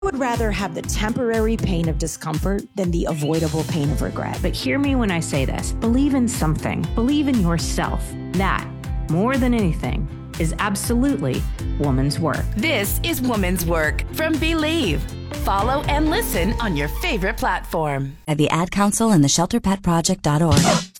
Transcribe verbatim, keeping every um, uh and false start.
would rather have the temporary pain of discomfort than the avoidable pain of regret. But hear me when I say this. Believe in something. Believe in yourself. That, more than anything, is absolutely woman's work. This is Woman's Work from Believe. Follow and listen on your favorite platform. At the Ad Council and the shelter pet project dot org.